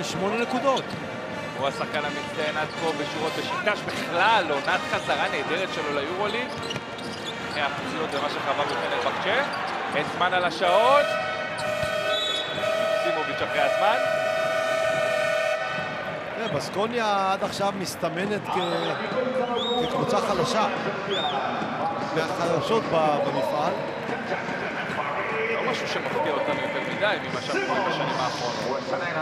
8 נקודות. הוא השחקן המצטיין עד כה בשורות בשיטש בכלל, עונת חזרה נהדרת שלו ליורוליג. אחרי הפציעות ומה שחווה בפנרבחצ'ה. אין זמן על השעות. סימוביץ' אחרי הזמן. בסקוניה עד עכשיו מסתמנת כקבוצה חלשה. מהחלשות במפעל. לא משהו שמפתיע אותנו יותר מדי ממה שאנחנו רואים בשנים האחרונות.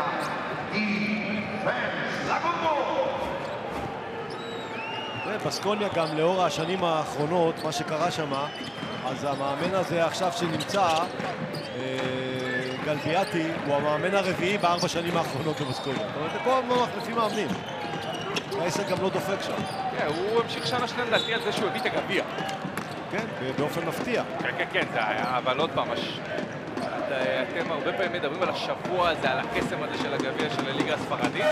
בסקוניה גם לאור השנים האחרונות, מה שקרה שם, אז המאמן הזה עכשיו שנמצא, גלביאטי, הוא המאמן הרביעי ב4 שנים האחרונות בבסקוניה. זאת אומרת, כל הזמן מחליפים מאמנים. העסק גם לא דופק שם. כן, הוא המשיך שנה שלהם לדעתי על זה שהוא הביא את הגביע. כן, באופן מפתיע. כן, זה היה, אבל עוד פעם, אתם הרבה פעמים מדברים על השבוע הזה, על הקסם הזה של הגביע של הליגה הספרדית.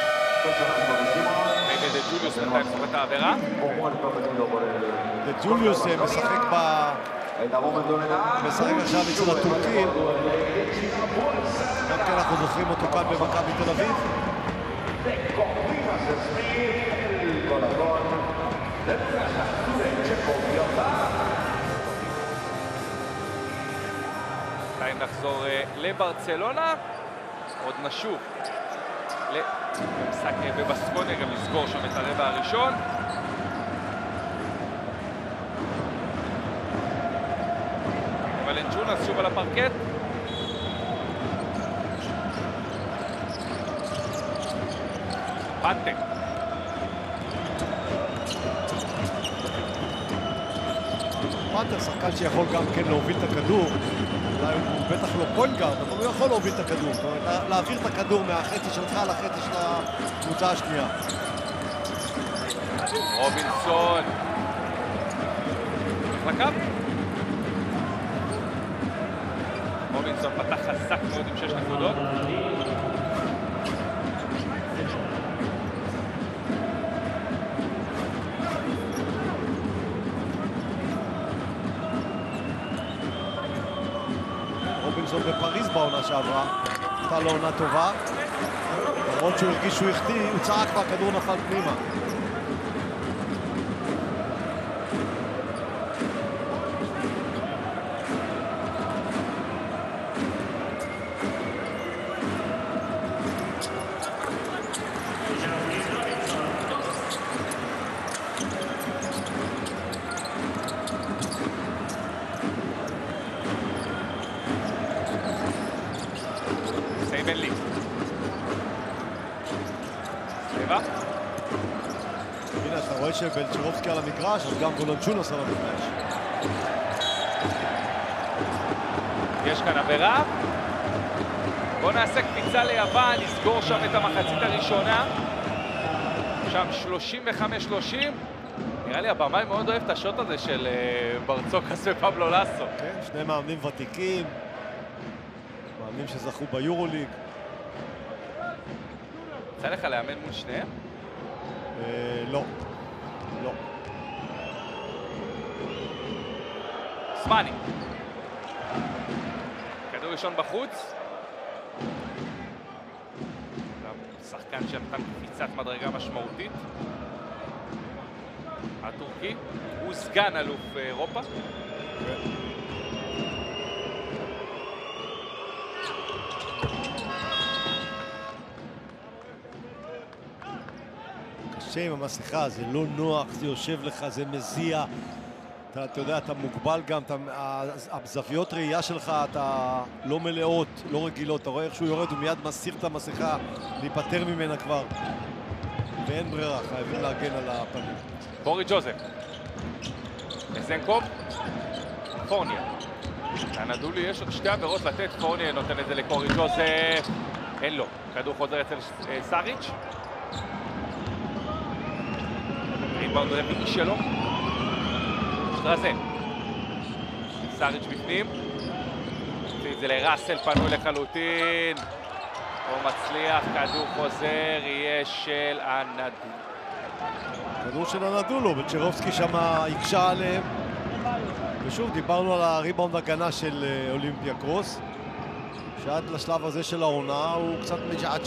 נגד ג'וליוס נתן סוף את העבירה. ג'וליוס משחק עכשיו אצל הטורקים. גם כן אנחנו זוכרים אותו כאן במכבי תל אביב. אם נחזור לברצלונה, עוד נשוב למשחק בבסקוניה, גם לסגור שם את הרבע הראשון. ולנצ'ונס שוב על הפרקט. פנטק. פנטק שחקן שיכול גם כן להוביל את הכדור. הוא בטח לא פוינט גארד, אבל הוא יכול להוביל את הכדור. זאת אומרת, להעביר את הכדור מהחצי שלך לחצי של הקבוצה השנייה. רובינסון. לקו. רובינסון פתח חזק מאוד עם 6 נקודות. רובינסון בפריז בעונה שעברה, הייתה לו עונה טובה. למרות שהוא הרגיש שהוא החטיא, הוא צעק והכדור נפל פנימה. הנה, אתה רואה שבלצ'רובסקי על המגרש, אז גם וולנצ'ונס על המגרש. יש כאן עבירה. בואו נעשה קפיצה ליוון, נסגור שם את המחצית הראשונה. שם 35-30. נראה לי הבמאי מאוד אוהב את השוט הזה של ברצוקס ופבלו לסו. כן, שני מאמנים ותיקים. מאמנים שזכו ביורוליג. יצא לך לאמן מול שניהם? לא. לא. סמני. כדור ראשון בחוץ. גם שחקן שנתן קפיצת מדרגה משמעותית. הטורקי. הוא סגן אלוף אירופה. קשה עם המסכה, זה לא נוח, זה יושב לך, זה מזיע. אתה יודע, אתה מוגבל גם, הזוויות ראייה שלך, אתה לא מלאות, לא רגילות. אתה רואה איך שהוא יורד, הוא מיד מסיר את המסכה, להיפטר ממנה כבר. ואין ברירה, חייבים להגן על הפנים. קורי ג'וזף. זנקוב. פורניה. הנדולי יש עוד 2 עבירות לתת, פורניה נותן את זה לקורי ג'וזף. אין לו. כדור חוזר אצל סאריץ'. ריבאונד רביעי שלו. שטרזן. סאריץ' בפנים. נוציא את זה לראסל, פנוי לחלוטין. הוא מצליח, כדור חוזר, יהיה של הנדולו. כדור של הנדולו, בלצ'רובסקי שם הקשה עליהם. ושוב, דיברנו על הריבאונד הגנה של אולימפיאקוס, שעד לשלב הזה של העונה הוא קצת מג'עג'ע.